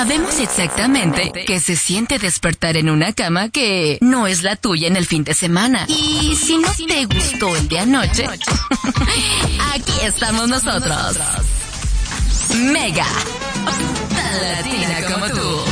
Sabemos exactamente que se siente despertar en una cama que no es la tuya en el fin de semana. Y si no te gustó el de anoche, aquí estamos nosotros. Mega, tan latina como tú.